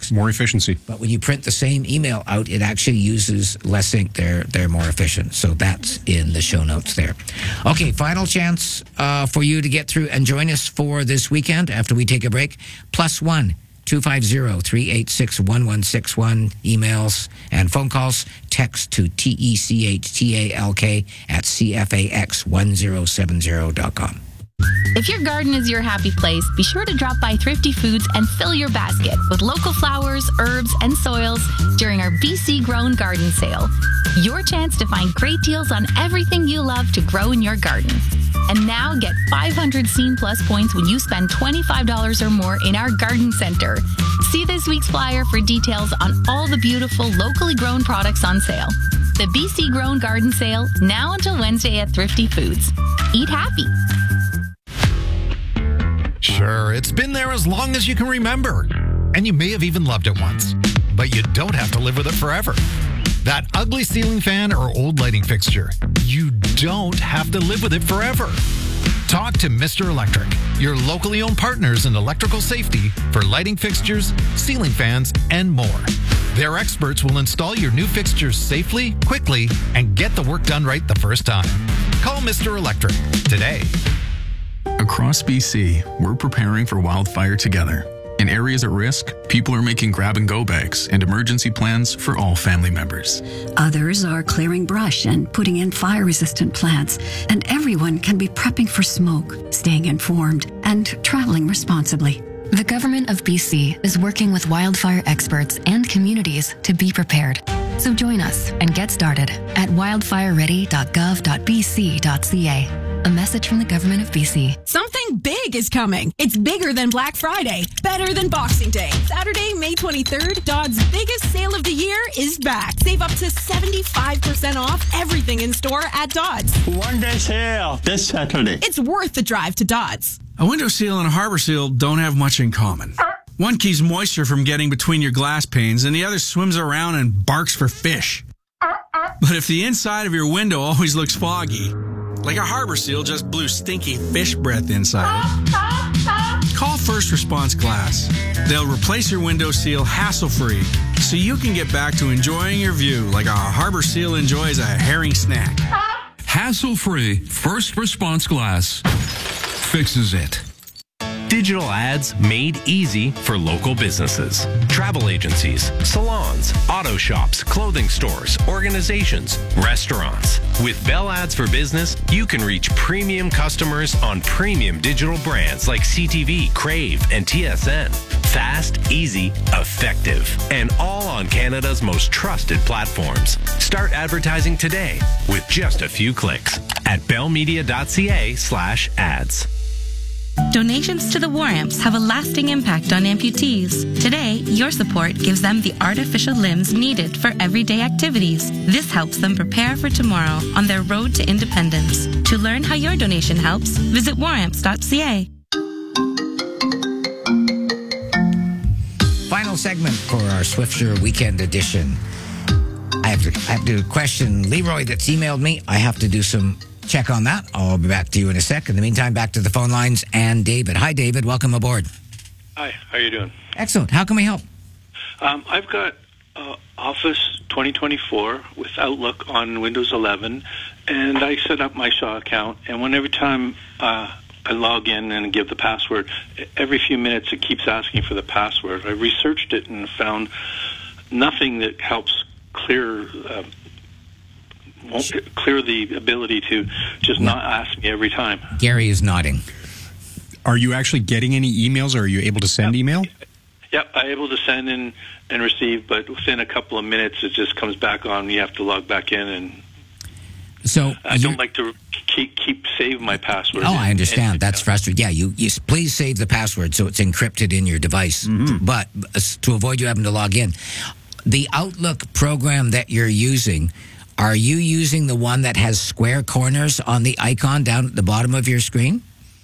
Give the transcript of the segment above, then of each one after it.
text. More efficiency. But when you print the same email out, it actually uses less ink. They're more efficient. So that's in the show notes there. Okay, final chance for you to get through and join us for this weekend after we take a break. +1 250-386-1161. Emails and phone calls. Text to TECHTALK at CFAX1070.com. If your garden is your happy place, be sure to drop by Thrifty Foods and fill your basket with local flowers, herbs, and soils during our BC Grown Garden Sale. Your chance to find great deals on everything you love to grow in your garden. And now get 500 Scene Plus points when you spend $25 or more in our garden center. See this week's flyer for details on all the beautiful locally grown products on sale. The BC Grown Garden Sale, now until Wednesday at Thrifty Foods. Eat happy. Sure, it's been there as long as you can remember. And you may have even loved it once. But you don't have to live with it forever. That ugly ceiling fan or old lighting fixture, you don't have to live with it forever. Talk to Mr. Electric, your locally owned partners in electrical safety for lighting fixtures, ceiling fans, and more. Their experts will install your new fixtures safely, quickly, and get the work done right the first time. Call Mr. Electric today. Across BC, we're preparing for wildfire together. In areas at risk, people are making grab-and-go bags and emergency plans for all family members. Others are clearing brush and putting in fire-resistant plants. And everyone can be prepping for smoke, staying informed, and traveling responsibly. The Government of BC is working with wildfire experts and communities to be prepared. So join us and get started at wildfireready.gov.bc.ca. A message from the Government of BC. Something big is coming. It's bigger than Black Friday, better than Boxing Day. Saturday, May 23rd, Dodds' biggest sale of the year is back. Save up to 75% off everything in store at Dodds. One-day sale this Saturday. It's worth the drive to Dodds. A window seal and a harbor seal don't have much in common. One keeps moisture from getting between your glass panes, and the other swims around and barks for fish. But if the inside of your window always looks foggy, like a harbor seal just blew stinky fish breath inside it, call First Response Glass. They'll replace your window seal hassle-free so you can get back to enjoying your view like a harbor seal enjoys a herring snack. Hassle-free First Response Glass fixes it. Digital ads made easy for local businesses. Travel agencies, salons, auto shops, clothing stores, organizations, restaurants. With Bell Ads for Business, you can reach premium customers on premium digital brands like CTV, Crave, and TSN. Fast, easy, effective, and all on Canada's most trusted platforms. Start advertising today with just a few clicks at bellmedia.ca/ads. Donations to the War Amps have a lasting impact on amputees. Today, your support gives them the artificial limbs needed for everyday activities. This helps them prepare for tomorrow on their road to independence. To learn how your donation helps, visit waramps.ca. Final segment for our Swifter Weekend Edition. I have to question Leroy that's emailed me. I have to do some check on that. I'll be back to you in a sec. In the meantime, back to the phone lines and David. Hi, David. Welcome aboard. Hi. How are you doing? Excellent. How can we help? I've got Office 2024 with Outlook on Windows 11, and I set up my Shaw account, and every time I log in and give the password, every few minutes it keeps asking for the password. I researched it and found nothing that helps clear the ability to just not ask me every time. Gary is nodding. Are you actually getting any emails, or are you able to send email? Yep, I'm able to send in and receive, but within a couple of minutes it just comes back on. You have to log back in, and so I don't like to keep save my password. Oh, I understand. That's frustrating. Yeah, you please save the password so it's encrypted in your device. Mm-hmm. But to avoid you having to log in, the Outlook program that you're using, are you using the one that has square corners on the icon down at the bottom of your screen?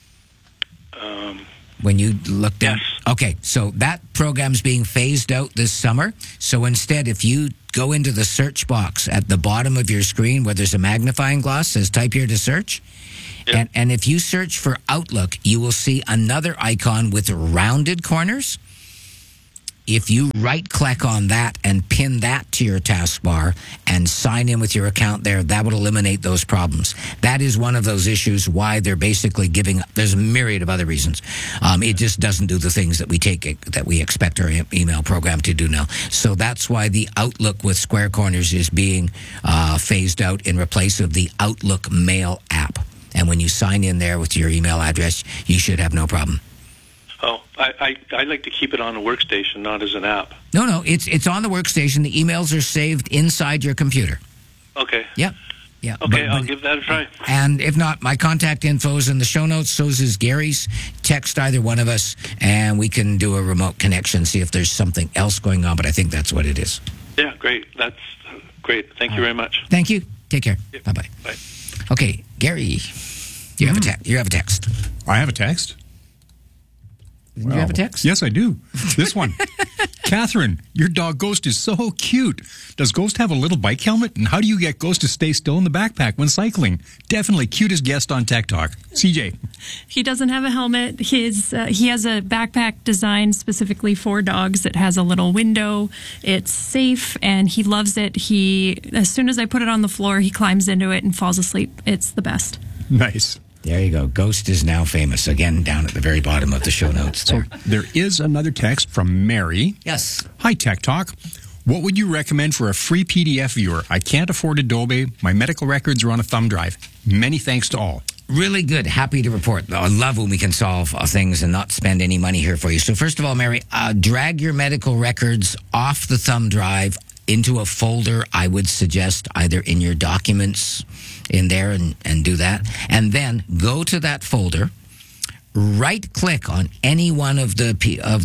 When you look down? Yes. Okay, so that program's being phased out this summer. So instead, if you go into the search box at the bottom of your screen where there's a magnifying glass, says type here to search. Yep. And if you search for Outlook, you will see another icon with rounded corners. if you right-click on that and pin that to your taskbar and sign in with your account there, that would eliminate those problems. That is one of those issues why they're basically there's a myriad of other reasons. It just doesn't do the things that we expect our email program to do now. So that's why the Outlook with Square Corners is being phased out in place of the Outlook Mail app. And when you sign in there with your email address, you should have no problem. Oh, I like to keep it on a workstation, not as an app. No, it's on the workstation. The emails are saved inside your computer. Okay. Yep. Yeah. Okay, I'll give that a try. And if not, my contact info is in the show notes. So is Gary's. Text either one of us, and we can do a remote connection, see if there's something else going on. But I think that's what it is. Yeah, great. That's great. Thank you very much. Thank you. Take care. Yep. Bye-bye. Bye. Okay, Gary, you have a text. I have a text. Do you have a text? Yes, I do. This one. Catherine, your dog Ghost is so cute. Does Ghost have a little bike helmet? And how do you get Ghost to stay still in the backpack when cycling? Definitely cutest guest on Tech Talk. CJ. He doesn't have a helmet. He has a backpack designed specifically for dogs. It has a little window. It's safe, and he loves it. As soon as I put it on the floor, he climbs into it and falls asleep. It's the best. Nice. There you go. Ghost is now famous. Again, down at the very bottom of the show notes there. So there is another text from Mary. Yes. Hi, Tech Talk. What would you recommend for a free PDF viewer? I can't afford Adobe. My medical records are on a thumb drive. Many thanks to all. Really good. Happy to report. I love when we can solve things and not spend any money here for you. So first of all, Mary, drag your medical records off the thumb drive into a folder. I would suggest either in your documents in there and do that. And then go to that folder, right-click on any one of the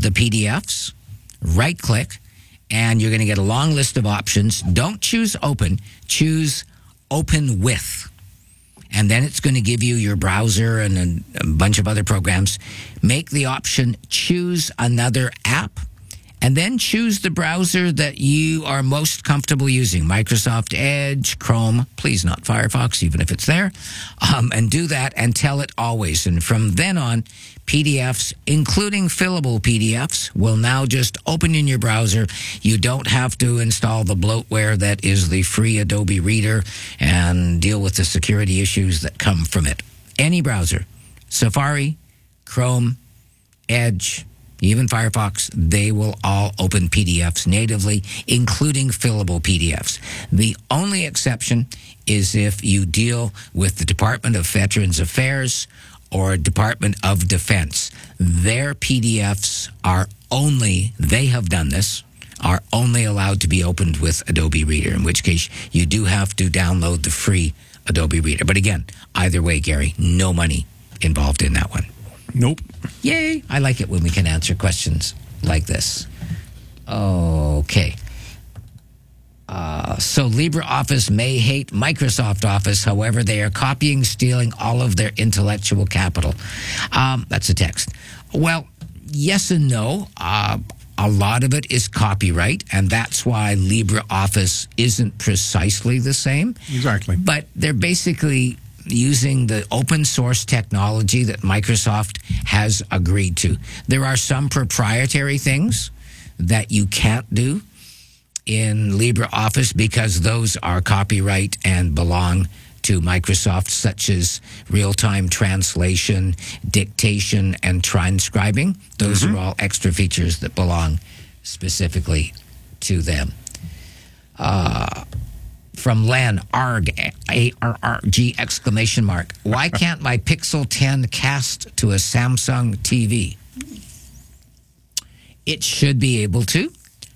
PDFs, right-click, and you're going to get a long list of options. Don't choose open, choose open with. And then it's going to give you your browser and a bunch of other programs. Make the option choose another app, and then choose the browser that you are most comfortable using. Microsoft Edge, Chrome, please not Firefox, even if it's there. And do that and tell it always. And from then on, PDFs, including fillable PDFs, will now just open in your browser. You don't have to install the bloatware that is the free Adobe Reader and deal with the security issues that come from it. Any browser, Safari, Chrome, Edge, even Firefox, they will all open PDFs natively, including fillable PDFs. The only exception is if you deal with the Department of Veterans Affairs or Department of Defense. Their PDFs are only, they have done this, are only allowed to be opened with Adobe Reader, in which case you do have to download the free Adobe Reader. But again, either way, Gary, no money involved in that one. Nope. Yay! I like it when we can answer questions like this. Okay. So LibreOffice may hate Microsoft Office. However, they are copying, stealing all of their intellectual capital. That's a text. Well, yes and no. A lot of it is copyright, and that's why LibreOffice isn't precisely the same. Exactly. But they're basically using the open source technology that Microsoft has agreed to. There are some proprietary things that you can't do in LibreOffice because those are copyright and belong to Microsoft, such as real-time translation, dictation, and transcribing. Those are all extra features that belong specifically to them. From Len, ARG, A-R-R-G, exclamation mark. Why can't my Pixel 10 cast to a Samsung TV? It should be able to.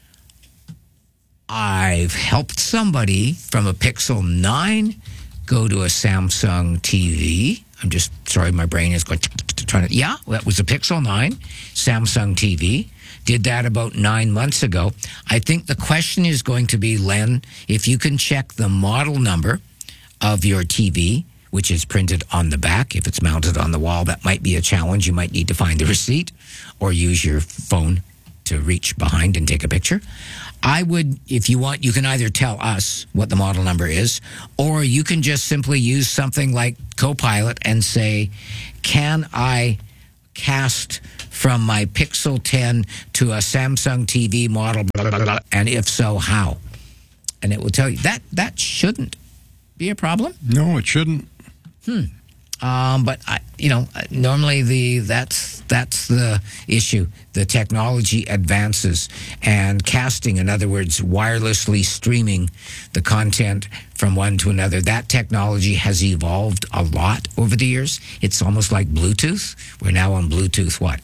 I've helped somebody from a Pixel 9 go to a Samsung TV. I'm just sorry, my brain is going trying to. Yeah, that was a Pixel 9 Samsung TV. Did that about 9 months ago. I think the question is going to be, Len, if you can check the model number of your TV, which is printed on the back. If it's mounted on the wall, that might be a challenge. You might need to find the receipt or use your phone to reach behind and take a picture. I would, if you want, you can either tell us what the model number is, or you can just simply use something like Copilot and say, can I cast from my Pixel 10 to a Samsung TV model, blah, blah, blah, blah, and if so, how? And it will tell you that shouldn't be a problem. No, it shouldn't. But normally that's the issue. The technology advances, and casting, in other words, wirelessly streaming the content from one to another. That technology has evolved a lot over the years. It's almost like Bluetooth. We're now on Bluetooth, what,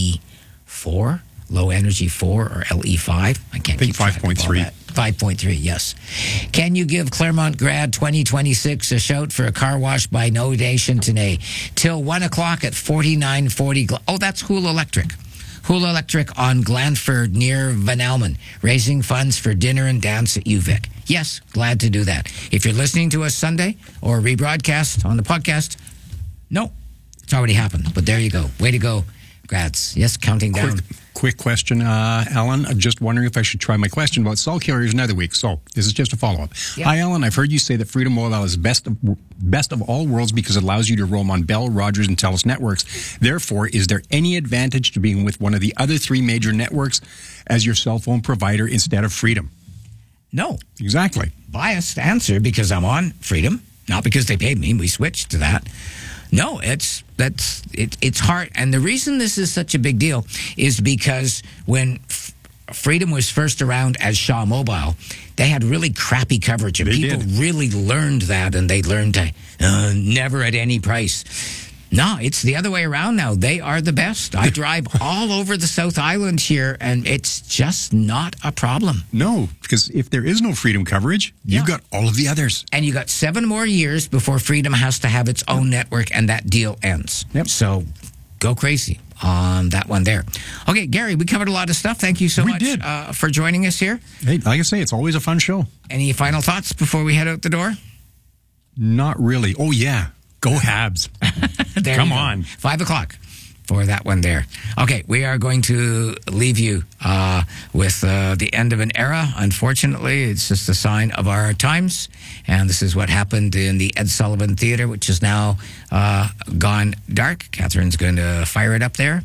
LE4, low energy 4, or LE5? I can't keep track of all 5.3. that. 5.3, yes. Can you give Claremont Grad 2026 a shout for a car wash by donation today? Till 1 o'clock at 4940. Oh, that's Hool Electric. Hool Electric on Glanford near Van Almen, raising funds for dinner and dance at UVic. Yes, glad to do that. If you're listening to us Sunday or rebroadcast on the podcast, no, it's already happened. But there you go. Way to go, Grads. Yes, counting down. Quick question, Alan. I'm just wondering if I should try my question about cell carriers another week. So this is just a follow-up. Yep. Hi, Alan. I've heard you say that Freedom Mobile is best of all worlds because it allows you to roam on Bell, Rogers, and TELUS networks. Therefore, is there any advantage to being with one of the other three major networks as your cell phone provider instead of Freedom? No. Exactly. Biased answer because I'm on Freedom, not because they paid me. We switched to that. No, it's hard. And the reason this is such a big deal is because when Freedom was first around as Shaw Mobile, they had really crappy coverage. And people really learned that, and they learned to never at any price. No, it's the other way around now. They are the best. I drive all over the South Island here, and it's just not a problem. No, because if there is no Freedom coverage, you've got all of the others. And you got 7 more years before Freedom has to have its own network, and that deal ends. Yep. So go crazy on that one there. Okay, Gary, we covered a lot of stuff. Thank you so much for joining us here. Hey, like I say, it's always a fun show. Any final thoughts before we head out the door? Not really. Oh, yeah. Go Habs. Come on. 5 o'clock for that one there. Okay, we are going to leave you with the end of an era. Unfortunately, it's just a sign of our times. And this is what happened in the Ed Sullivan Theatre, which is now gone dark. Catherine's going to fire it up there.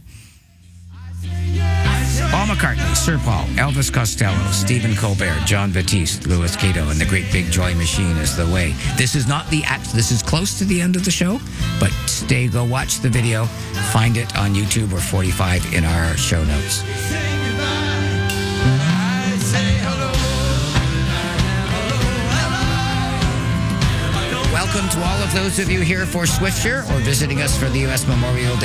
Paul McCartney, Sir Paul, Elvis Costello, Stephen Colbert, John Batiste, Louis Cato, and the Great Big Joy Machine is the way. This is not the act. This is close to the end of the show, but go watch the video. Find it on YouTube or 45 in our show notes. Welcome to all of those of you here for Swiftsure or visiting us for the U.S. Memorial Day